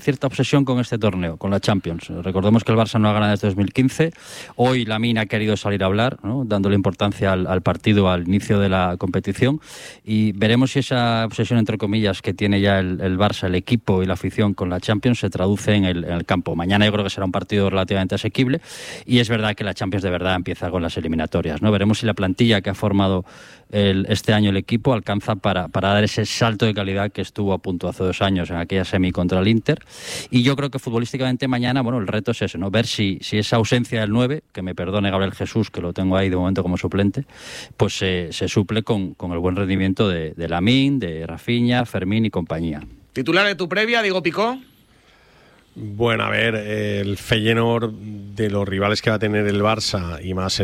cierta obsesión con este torneo, con la Champions. Recordemos que el Barça no ha ganado desde 2015. Hoy Lamine ha querido salir a hablar, ¿no?, dándole importancia al partido, al inicio de la competición, y veremos si esa obsesión, entre comillas, que tiene ya el Barça, el equipo y la afición con la Champions se traduce en el campo. Mañana yo creo que será un partido relativamente asequible, y es verdad que la Champions de verdad empieza con las eliminatorias, ¿no? Veremos si la plantilla que ha formado este año el equipo alcanza para dar ese salto de calidad que estuvo a punto hace 2 años en aquella semi contra el Inter. Y yo creo que futbolísticamente mañana, bueno, el reto es ese, ¿no? Ver si esa ausencia del 9, que me perdone Gabriel Jesús, que lo tengo ahí de momento como suplente, pues se suple con el buen rendimiento de Lamine, de Rafinha, Fermín y compañía. ¿Titular de tu previa, Diego Picó? Bueno, a ver, el Feyenoord, de los rivales que va a tener el Barça, y más en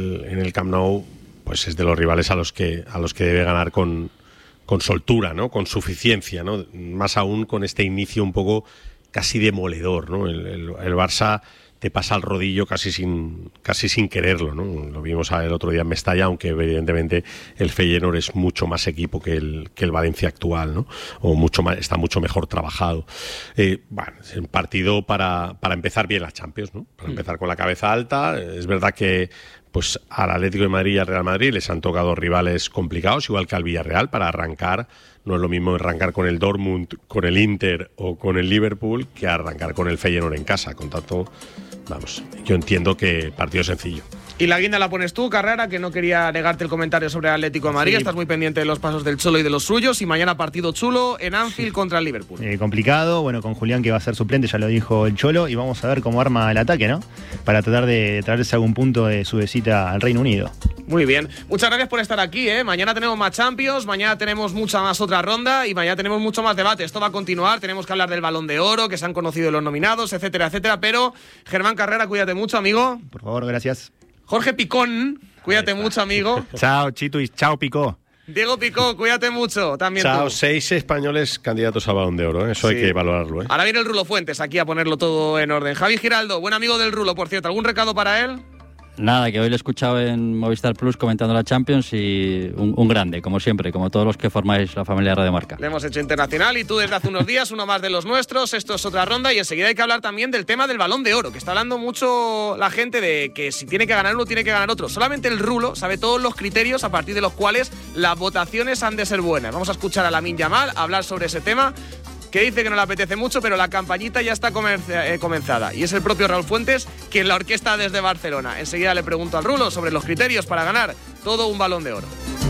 el Camp Nou, pues es de los rivales a los que debe ganar con soltura, ¿no? Con suficiencia, ¿no? Más aún con este inicio un poco casi demoledor, ¿no? El Barça te pasa al rodillo casi sin quererlo, ¿no? Lo vimos el otro día en Mestalla, aunque evidentemente el Feyenoord es mucho más equipo que el Valencia actual, ¿no? Está mucho mejor trabajado. Bueno, es un partido para empezar bien la Champions, ¿no? Para empezar con la cabeza alta. Es verdad que pues al Atlético de Madrid y al Real Madrid les han tocado rivales complicados, igual que al Villarreal, para arrancar. No es lo mismo arrancar con el Dortmund, con el Inter o con el Liverpool que arrancar con el Feyenoord en casa. Con tanto, vamos, yo entiendo que partido sencillo. Y la guinda la pones tú, Carrera, que no quería negarte el comentario sobre el Atlético de Madrid. Sí. Estás muy pendiente de los pasos del Cholo y de los suyos. Y mañana partido chulo en Anfield contra el Liverpool. Complicado, bueno, con Julián, que va a ser suplente, ya lo dijo el Cholo. Y vamos a ver cómo arma el ataque, ¿no? Para tratar de traerse algún punto de su visita al Reino Unido. Muy bien. Muchas gracias por estar aquí, ¿eh? Mañana tenemos más Champions, mañana tenemos mucha más otra ronda y mañana tenemos mucho más debate. Esto va a continuar, tenemos que hablar del Balón de Oro, que se han conocido los nominados, etcétera, etcétera. Pero, Germán Carrera, cuídate mucho, amigo. Por favor, gracias. Jorge Picón, cuídate mucho, amigo. Chao, Chito, y chao, Picó. Diego Picó, cuídate mucho, también chao, tú. 6 españoles candidatos al Balón de Oro, ¿eh? Eso sí. Hay que valorarlo, ¿eh? Ahora viene el Rulo Fuentes aquí a ponerlo todo en orden. Javi Giraldo, buen amigo del Rulo, por cierto. ¿Algún recado para él? Nada, que hoy lo he escuchado en Movistar Plus comentando la Champions y un grande, como siempre, como todos los que formáis la familia Radio Marca. Le hemos hecho internacional y tú desde hace unos días, uno más de los nuestros. Esto es otra ronda y enseguida hay que hablar también del tema del Balón de Oro, que está hablando mucho la gente de que si tiene que ganar uno, tiene que ganar otro. Solamente el Rulo sabe todos los criterios a partir de los cuales las votaciones han de ser buenas. Vamos a escuchar a Lamine Yamal hablar sobre ese tema, que dice que no le apetece mucho, pero la campañita ya está comenzada. Y es el propio Raúl Fuentes quien la orquesta desde Barcelona. Enseguida le pregunto al Rulo sobre los criterios para ganar todo un Balón de Oro.